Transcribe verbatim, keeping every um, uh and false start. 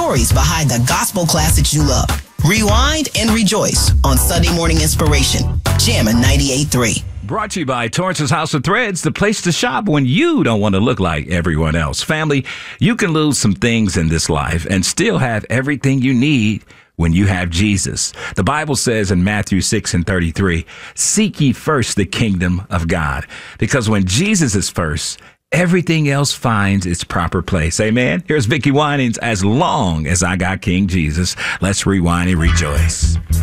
stories behind the gospel classics you love. Rewind and rejoice on Sunday Morning Inspiration. Jammin' ninety-eight point three. Brought to you by Torrance's House of Threads, the place to shop when you don't want to look like everyone else. Family, you can lose some things in this life and still have everything you need when you have Jesus. The Bible says in Matthew six and thirty-three, seek ye first the kingdom of God. Because when Jesus is first, everything else finds its proper place. Amen. Here's Vicky Winans, As Long as I Got King Jesus. Let's rewind and rejoice.